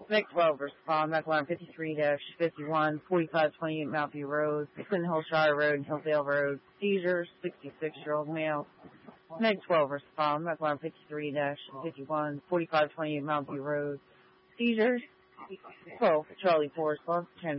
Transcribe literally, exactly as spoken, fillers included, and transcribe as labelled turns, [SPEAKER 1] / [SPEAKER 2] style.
[SPEAKER 1] Make twelve respond. Medical line fifty-three fifty-one, forty-five twenty-eight Mount View Road, Clinton Hill Shire Road, and Hillsdale Road. Seizures, sixty-six-year-old male. Meg twelve respond. Medical line fifty-three fifty-one, forty-five twenty-eight Mount View Road. Seizures, twelve Charlie four response.